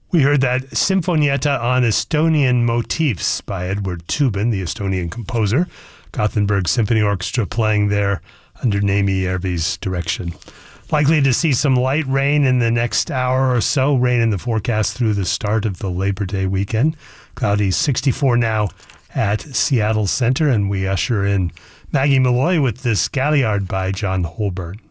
We heard that Sinfonietta on Estonian Motifs by Edward Tubin, the Estonian composer. Gothenburg Symphony Orchestra playing there under Naimi Järvi's direction. Likely to see some light rain in the next hour or so. Rain in the forecast through the start of the Labor Day weekend. Cloudy 64 now at Seattle Center, and we usher in Maggie Malloy with this Galliard by John Holborn.